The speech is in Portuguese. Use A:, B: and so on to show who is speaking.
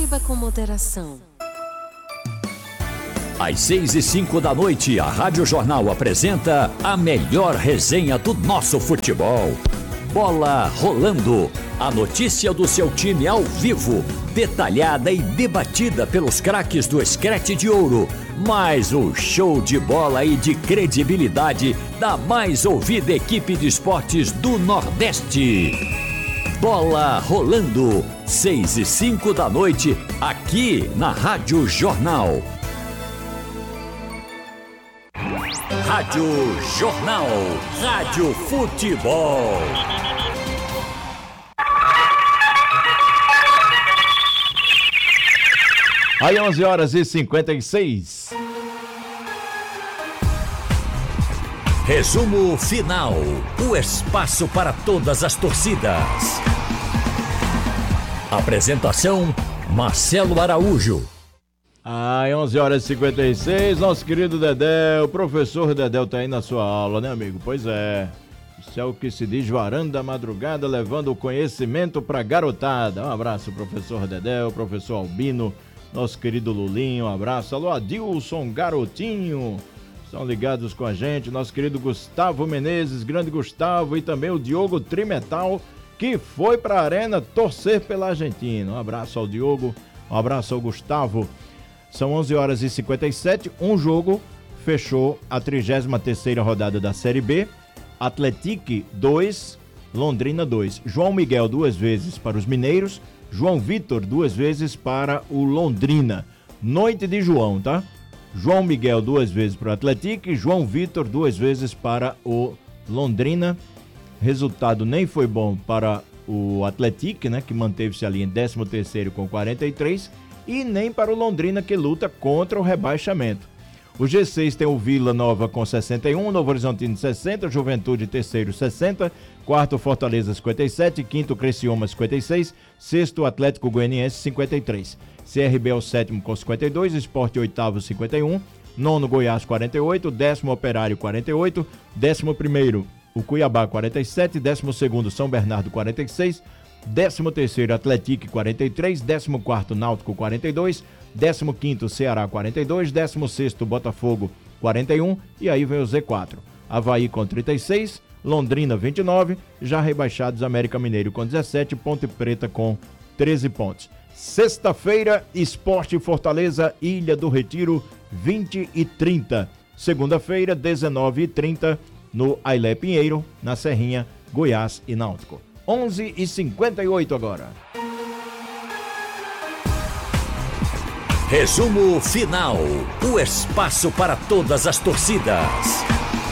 A: Beba com moderação.
B: Às 6h05 da noite, a Rádio Jornal apresenta a melhor resenha do nosso futebol. Bola Rolando. A notícia do seu time ao vivo, detalhada e debatida pelos craques do Scratch de Ouro. Mais um show de bola e de credibilidade da mais ouvida equipe de esportes do Nordeste. Bola Rolando, 6h05 da noite, aqui na Rádio Jornal. Rádio Jornal, Rádio Futebol.
C: Aí 11h56.
B: Resumo final. O espaço para todas as torcidas. Apresentação: Marcelo Araújo.
C: Aí 11h56, nosso querido Dedé, o professor Dedé tá aí na sua aula, né, amigo? Pois é. Isso é o que se diz varanda da madrugada, levando o conhecimento pra garotada. Um abraço, professor Dedé, o professor Albino, nosso querido Lulinho, um abraço. Alô, Adilson Garotinho, estão ligados com a gente. Nosso querido Gustavo Menezes, grande Gustavo, e também o Diogo Trimetal, que foi pra arena torcer pela Argentina. Um abraço ao Diogo, um abraço ao Gustavo. São 11h57, um jogo fechou a 33ª rodada da Série B. Atlético 2, Londrina 2. João Miguel 2 vezes para os mineiros, João Vitor 2 vezes para o Londrina. Noite de João, tá? João Miguel 2 vezes para o Atlético e João Vitor 2 vezes para o Londrina. Resultado nem foi bom para o Atlético, né, que manteve-se ali em 13º com 43, e nem para o Londrina, que luta contra o rebaixamento. O G6 tem o Vila Nova com 61, Novo Horizontino 60, Juventude terceiro 60, quarto Fortaleza 57, quinto Criciúma 56, sexto Atlético Goianiense 53. CRB é o sétimo com 52, Sport oitavo 51, nono Goiás 48, décimo Operário 48, décimo primeiro o Cuiabá 47, décimo segundo São Bernardo 46, 13º Atlético 43, 14º Náutico 42, 15º Ceará 42, 16º Botafogo 41 e aí vem o Z4. Avaí com 36, Londrina 29, já rebaixados América Mineiro com 17, Ponte Preta com 13 pontos. Sexta-feira, Sport Fortaleza, Ilha do Retiro, 20 e 30. Segunda-feira, 19 e 30, no Ailé Pinheiro, na Serrinha, Goiás e Náutico. 11h58 agora.
B: Resumo final. O espaço para todas as torcidas.